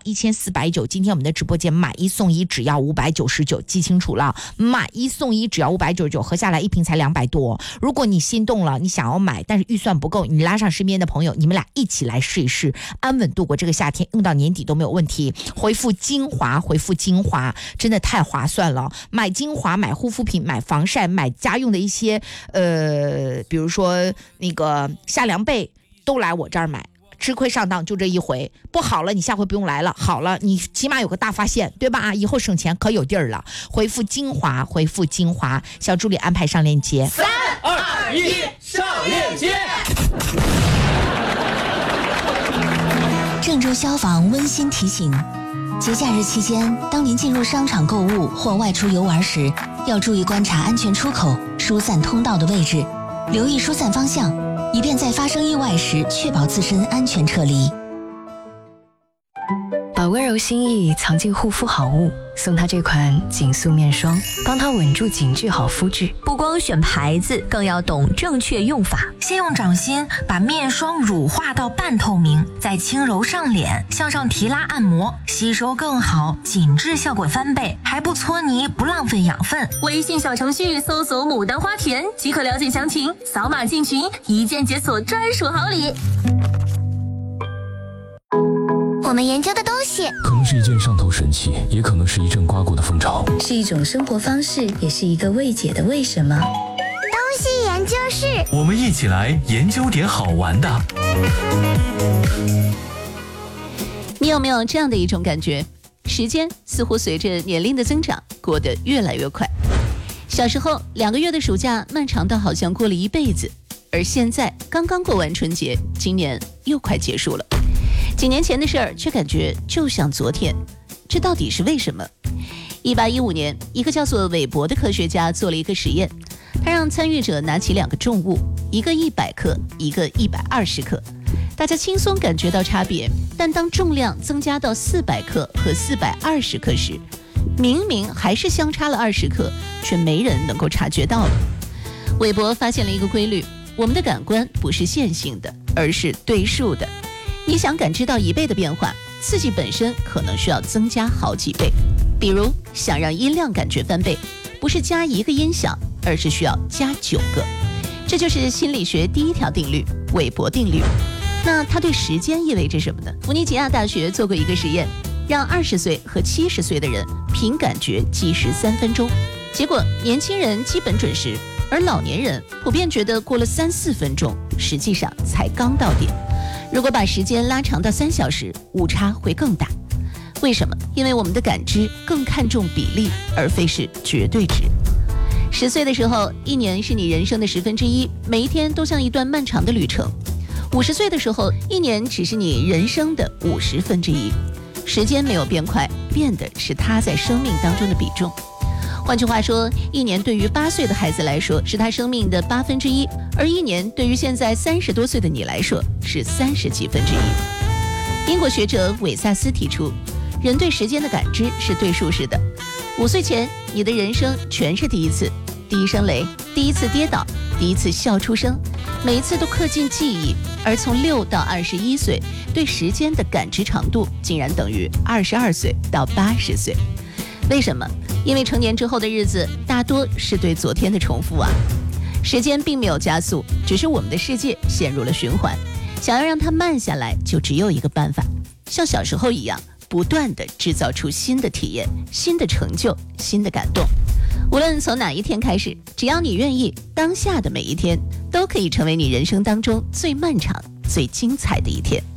1490，今天我们的直播间买1送1只要599，记清楚了，买1送1只要599，合下来一瓶才200多。如果你心动了，你想要买，但是预算不够，你拉上身边的朋友，你们俩一起来试一试，安稳度过这个夏天，用到年底都没有问题。回复精华，回复精华，真的太划算了。买精华，买护肤品，买防晒，买家用的一些比如说那个夏凉被，都来我这儿买。吃亏上当就这一回，不好了你下回不用来了，好了你起码有个大发现，对吧？以后省钱可有地儿了。回复精华，回复精华，小助理安排上链接。 3、2、1，上链接。 郑州消防温馨提醒：节假日期间，当您进入商场购物或外出游玩时，要注意观察安全出口、疏散通道的位置，留意疏散方向，以便在发生意外时确保自身安全撤离。 把温柔心意藏进护肤好物，送他这款紧塑面霜，帮他稳住紧致好肤质。 不光选牌子，更要懂正确用法。 先用掌心把面霜乳化到半透明，再轻柔上脸，向上提拉按摩，吸收更好，紧致效果翻倍，还不搓泥，不浪费养分。 微信小程序搜索牡丹花田即可了解详情，扫码进群，一键解锁专属好礼。 我们研究的东西可能是一件上头神器，也可能是一阵刮过的风潮， 是一种生活方式，也是一个未解的为什么。 东西研究室， 我们一起来研究点好玩的。 你有没有这样的一种感觉？时间似乎随着年龄的增长过得越来越快。小时候2个月的暑假漫长到好像过了一辈子，而现在刚刚过完春节，今年又快结束了。几年前的事儿却感觉就像昨天，这到底是为什么？1815年，一个叫做韦伯的科学家做了一个实验，他让参与者拿起2个重物，一个100克，一个120克。大家轻松感觉到差别，但当重量增加到400克和420克时，明明还是相差了20克，却没人能够察觉到了。韦伯发现了一个规律，我们的感官不是线性的，而是对数的。你想感知到1倍的变化，刺激本身可能需要增加好几倍。比如想让音量感觉翻倍，不是加1个音响，而是需要加9个。这就是心理学第1条定律，韦伯定律。那它对时间意味着什么呢？弗尼吉亚大学做过一个实验，让20岁和70岁的人凭感觉计时3分钟，结果年轻人基本准时，而老年人普遍觉得过了3-4分钟，实际上才刚到点。如果把时间拉长到3小时，误差会更大。为什么？因为我们的感知更看重比例，而非是绝对值。10岁的时候，1年是你人生的1/10，每一天都像一段漫长的旅程。50岁的时候，1年只是你人生的50/1。时间没有变快，变的是它在生命当中的比重。换句话说，1年对于8岁的孩子来说是他生命的1/8，而1年对于现在30多岁的你来说是30几分之一。英国学者韦萨斯提出，人对时间的感知是对数式的。5岁前，你的人生全是第一次，第一声雷，第一次跌倒，第一次笑出声，每一次都刻进记忆。而从6到21岁，对时间的感知长度竟然等于22岁到80岁。为什么？因为成年之后的日子大多是对昨天的重复啊。时间并没有加速，只是我们的世界陷入了循环。想要让它慢下来，就只有一个办法，像小时候一样，不断地制造出新的体验、新的成就、新的感动。无论从哪一天开始，只要你愿意，当下的每一天都可以成为你人生当中最漫长、最精彩的一天。